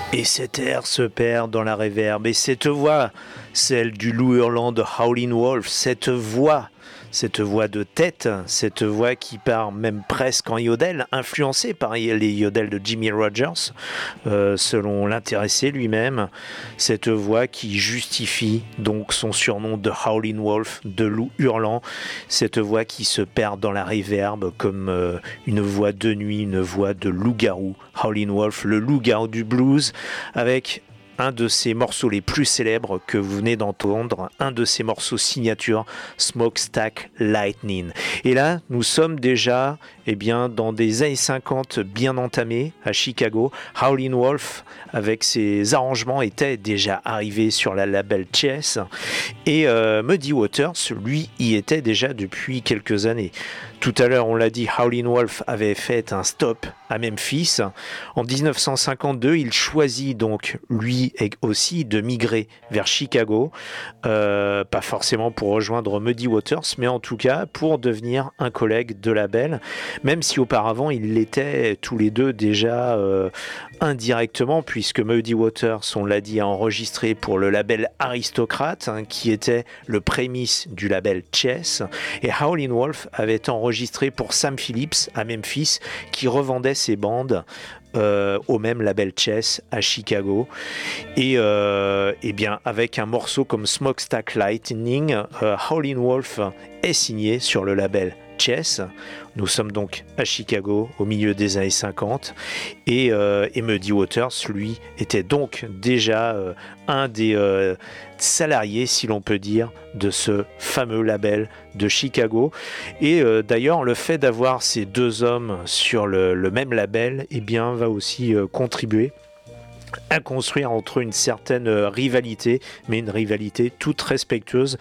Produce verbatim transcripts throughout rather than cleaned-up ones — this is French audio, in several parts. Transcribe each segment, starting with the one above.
Et cet air se perd dans la réverb, et cette voix, celle du loup hurlant de Howlin' Wolf, cette voix, cette voix de tête, cette voix qui part même presque en yodel, influencée par les yodels de Jimmie Rodgers, euh, selon l'intéressé lui-même, cette voix qui justifie donc son surnom de Howlin' Wolf, de loup hurlant, cette voix qui se perd dans la réverb comme euh, une voix de nuit, une voix de loup-garou, Howlin' Wolf, le loup-garou du blues, avec un de ses morceaux les plus célèbres que vous venez d'entendre, un de ses morceaux signature, Smokestack Lightning. Et là, nous sommes déjà eh bien, dans des années cinquante bien entamées à Chicago. Howlin' Wolf, avec ses arrangements, était déjà arrivé sur la label Chess. Et euh, Muddy Waters, lui, y était déjà depuis quelques années. Tout à l'heure, on l'a dit, Howlin' Wolf avait fait un stop à Memphis. En dix-neuf cent cinquante-deux, il choisit donc, lui aussi, de migrer vers Chicago. Euh, pas forcément pour rejoindre Muddy Waters, mais en tout cas pour devenir un collègue de label, même si auparavant, ils l'étaient tous les deux déjà euh, indirectement, puisque Muddy Waters, on l'a dit, a enregistré pour le label Aristocrate, hein, qui était le prémisse du label Chess, et Howlin' Wolf avait enregistré pour Sam Phillips à Memphis, qui revendait ses bandes euh, au même label Chess à Chicago. Et, euh, et bien avec un morceau comme Smokestack Lightning, euh, Howlin' Wolf est signé sur le label Chess. Nous sommes donc à Chicago au milieu des années cinquante et, euh, et Muddy Waters, lui, était donc déjà euh, un des euh, salariés, si l'on peut dire, de ce fameux label de Chicago. Et euh, d'ailleurs, le fait d'avoir ces deux hommes sur le, le même label, eh bien, va aussi euh, contribuer à construire entre eux une certaine rivalité, mais une rivalité toute respectueuse,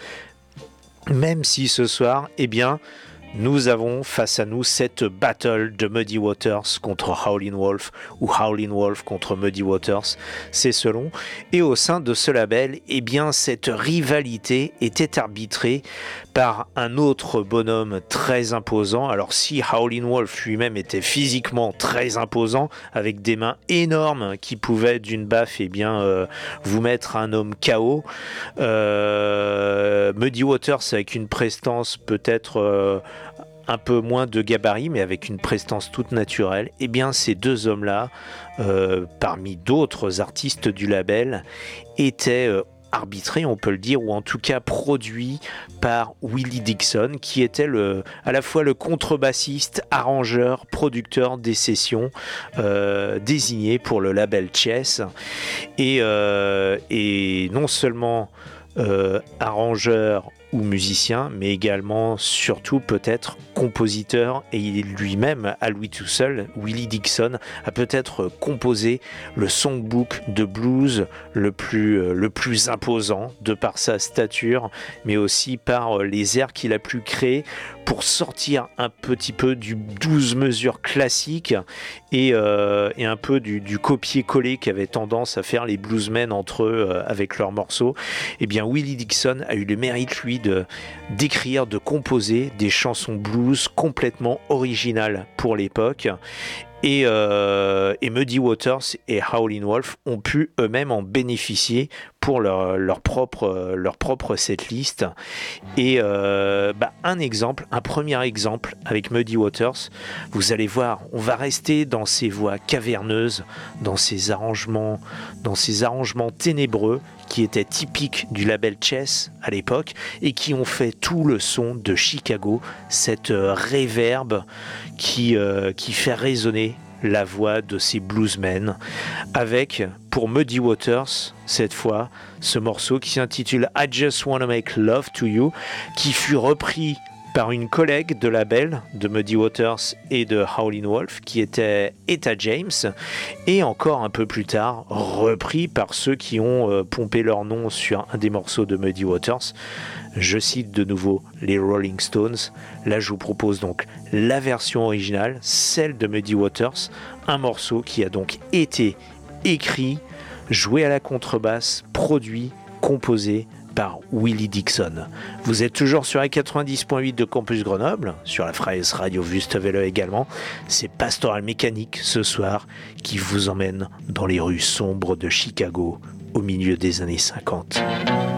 même si ce soir, eh bien, nous avons face à nous cette battle de Muddy Waters contre Howlin' Wolf ou Howlin' Wolf contre Muddy Waters, c'est selon. Et au sein de ce label, eh bien, cette rivalité était arbitrée par un autre bonhomme très imposant. Alors si Howlin' Wolf lui-même était physiquement très imposant, avec des mains énormes qui pouvaient d'une baffe eh bien, euh, vous mettre un homme K O, euh, Muddy Waters avec une prestance peut-être euh, un peu moins de gabarit, mais avec une prestance toute naturelle, eh bien ces deux hommes-là, euh, parmi d'autres artistes du label, étaient euh, arbitrés, on peut le dire, ou en tout cas produits par Willie Dixon, qui était le, à la fois le contrebassiste, arrangeur, producteur des sessions euh, désigné pour le label Chess, et, euh, et non seulement euh, arrangeur ou musicien, mais également, surtout peut-être compositeur, et lui-même, à lui tout seul, Willie Dixon a peut-être composé le songbook de blues le plus, le plus imposant, de par sa stature, mais aussi par les airs qu'il a pu créer pour sortir un petit peu du douze mesures classique et, euh, et un peu du, du copier-coller qu'avaient tendance à faire les bluesmen entre eux euh, avec leurs morceaux. Eh bien, Willie Dixon a eu le mérite, lui, de, d'écrire, de composer des chansons blues complètement originales pour l'époque. Et, euh, et Muddy Waters et Howlin' Wolf ont pu eux-mêmes en bénéficier pour leur, leur, propre, leur propre setlist. Et euh, bah, un exemple, un premier exemple avec Muddy Waters, vous allez voir, on va rester dans ces voix caverneuses, dans ces arrangements, dans ces arrangements ténébreux qui étaient typiques du label Chess à l'époque et qui ont fait tout le son de Chicago, cette euh, réverb qui, euh, qui fait résonner la voix de ces bluesmen, avec, pour Muddy Waters, cette fois, ce morceau qui s'intitule I Just Wanna Make Love to You, qui fut repris par une collègue de label de Muddy Waters et de Howlin' Wolf, qui était Etta James, et encore un peu plus tard, repris par ceux qui ont euh, pompé leur nom sur un des morceaux de Muddy Waters. Je cite de nouveau les Rolling Stones. Là, je vous propose donc la version originale, celle de Muddy Waters, un morceau qui a donc été écrit, joué à la contrebasse, produit, composé par Willie Dixon. Vous êtes toujours sur la quatre-vingt-dix point huit de Campus Grenoble, sur la Freies Radio Wüstewelle également. C'est Pastoral Mécanique ce soir qui vous emmène dans les rues sombres de Chicago au milieu des années cinquante.